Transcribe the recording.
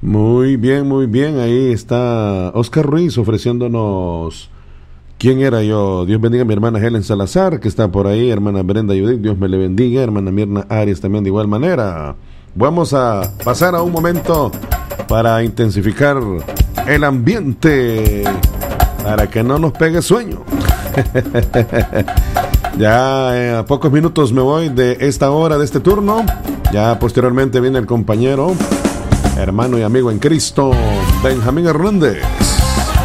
Muy bien, muy bien. Ahí está Oscar Ruiz ofreciéndonos ¿Quién era yo? Dios bendiga a mi hermana Helen Salazar, que está por ahí, hermana Brenda Judith, Dios me le bendiga, hermana Mirna Arias también de igual manera. Vamos a pasar a un momento para intensificar el ambiente, para que no nos pegue sueño. Ya a pocos minutos me voy de esta hora, de este turno. Ya posteriormente viene el compañero, hermano y amigo en Cristo, Benjamín Hernández.